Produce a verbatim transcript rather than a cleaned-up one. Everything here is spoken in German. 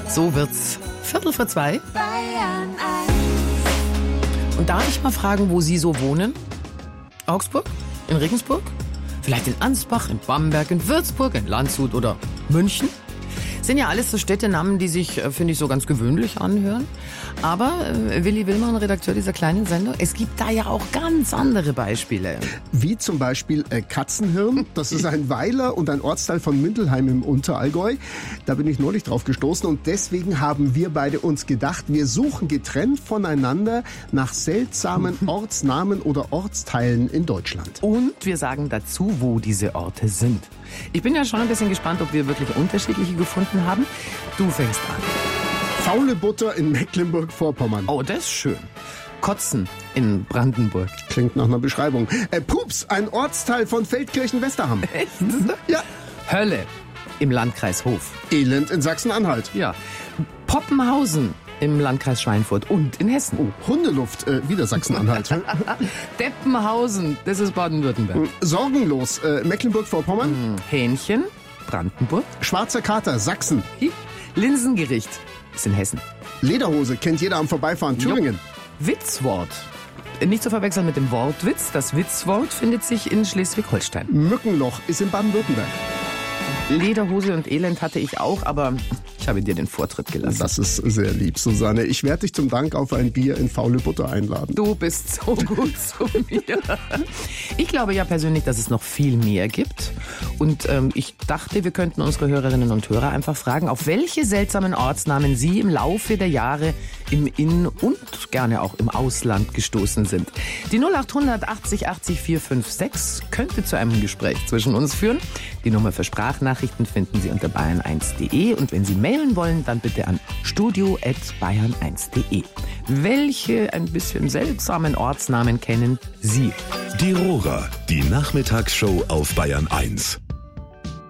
So wird's Viertel vor zwei. Bayern eins. Und darf ich mal fragen, wo Sie so wohnen? Augsburg? In Regensburg? Vielleicht in Ansbach, in Bamberg, in Würzburg, in Landshut oder München? Sind ja alles so Städtenamen, die sich, finde ich, so ganz gewöhnlich anhören. Aber äh, Willi Willmann, Redakteur dieser kleinen Sendung, es gibt da ja auch ganz andere Beispiele. Wie zum Beispiel äh, Katzenhirn. Das ist ein Weiler und ein Ortsteil von Mindelheim im Unterallgäu. Da bin ich neulich drauf gestoßen und deswegen haben wir beide uns gedacht, wir suchen getrennt voneinander nach seltsamen Ortsnamen oder Ortsteilen in Deutschland. Und wir sagen dazu, wo diese Orte sind. Ich bin ja schon ein bisschen gespannt, ob wir wirklich unterschiedliche gefunden haben. Du fängst an. Faule Butter in Mecklenburg-Vorpommern. Oh, das ist schön. Kotzen in Brandenburg. Klingt nach einer Beschreibung. Äh, Pups, ein Ortsteil von Feldkirchen-Westerham. Echt? Ja. Hölle im Landkreis Hof. Elend in Sachsen-Anhalt. Ja. Poppenhausen im Landkreis Schweinfurt und in Hessen. Oh, Hundeluft, äh, wieder Sachsen-Anhalt. Deppenhausen, das ist Baden-Württemberg. Sorgenlos, äh, Mecklenburg-Vorpommern. Hähnchen, Brandenburg. Schwarzer Kater, Sachsen. Hi. Linsengericht ist in Hessen. Lederhose kennt jeder am Vorbeifahren, Thüringen. Witzwort. Nicht zu verwechseln mit dem Wortwitz. Das Witzwort findet sich in Schleswig-Holstein. Mückenloch ist in Baden-Württemberg. Lederhose und Elend hatte ich auch, aber ich habe dir den Vortritt gelassen. Das ist sehr lieb, Susanne. Ich werde dich zum Dank auf ein Bier in Faule Butter einladen. Du bist so gut zu mir. Ich glaube ja persönlich, dass es noch viel mehr gibt. Und ähm, ich dachte, wir könnten unsere Hörerinnen und Hörer einfach fragen, auf welche seltsamen Ortsnamen sie im Laufe der Jahre im In- und gerne auch im Ausland gestoßen sind. Die null acht hundert achtzig achtzig vier fünf sechs könnte zu einem Gespräch zwischen uns führen. Die Nummer für Sprachnachrichten finden Sie unter bayern eins punkt de und wenn Sie mailen wollen, dann bitte an studio at bayern eins punkt de. Welche ein bisschen seltsamen Ortsnamen kennen Sie? Die Rohrer, die Nachmittagsshow auf Bayern eins.